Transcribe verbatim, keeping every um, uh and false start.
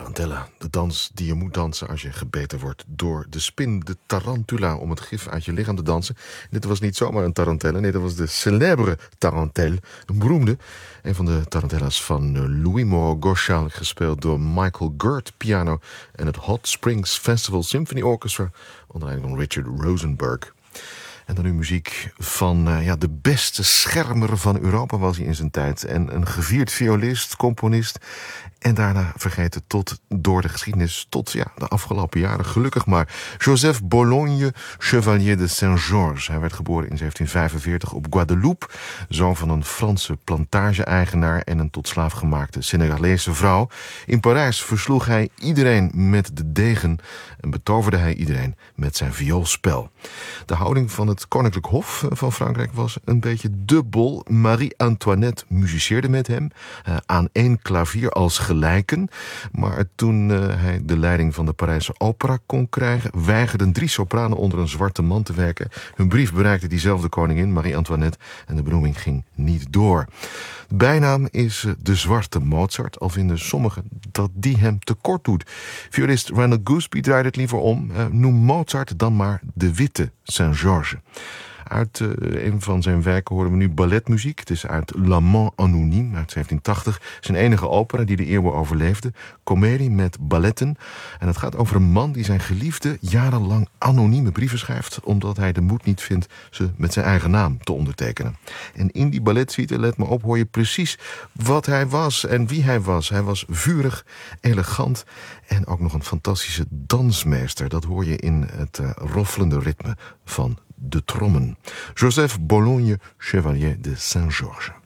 Tarantella, de dans die je moet dansen als je gebeten wordt door de spin, de tarantula, om het gif uit je lichaam te dansen. Dit was niet zomaar een tarantella, nee, dat was de célèbre tarantelle, een beroemde. Een van de tarantellas van Louis Moreau Goschal, gespeeld door Michael Gert, piano, en het Hot Springs Festival Symphony Orchestra, onder leiding van Richard Rosenberg. En dan nu muziek van uh, ja, de beste schermer van Europa was hij in zijn tijd. En een gevierd violist, componist. En daarna vergeten tot door de geschiedenis, tot ja, de afgelopen jaren, gelukkig maar. Joseph Bologne, Chevalier de Saint-Georges. Hij werd geboren in zeventien vijfenveertig op Guadeloupe. Zoon van een Franse plantage-eigenaar en een tot slaaf gemaakte Senegalese vrouw. In Parijs versloeg hij iedereen met de degen en betoverde hij iedereen met zijn vioolspel. De houding van het Koninklijk Hof van Frankrijk was een beetje dubbel. Marie-Antoinette muziceerde met hem uh, aan één klavier als gelijken. Maar toen uh, hij de leiding van de Parijse opera kon krijgen, weigerden drie sopranen onder een zwarte man te werken. Hun brief bereikte diezelfde koningin, Marie-Antoinette, en de benoeming ging niet door. De bijnaam is uh, de Zwarte Mozart, al vinden sommigen dat die hem tekort doet. Violist Randall Gooseby draait het liever om. Uh, noem Mozart dan maar de Witte Saint-Georges. Uit uh, een van zijn werken horen we nu balletmuziek. Het is uit L'Amant Anonyme uit zeventien tachtig. Zijn enige opera die de eeuwen overleefde. Comedie met balletten. En het gaat over een man die zijn geliefde jarenlang anonieme brieven schrijft, omdat hij de moed niet vindt ze met zijn eigen naam te ondertekenen. En in die balletsuite, let me op, hoor je precies wat hij was en wie hij was. Hij was vurig, elegant en ook nog een fantastische dansmeester. Dat hoor je in het uh, roffelende ritme van de trommen. Joseph Bologne, Chevalier de Saint-Georges.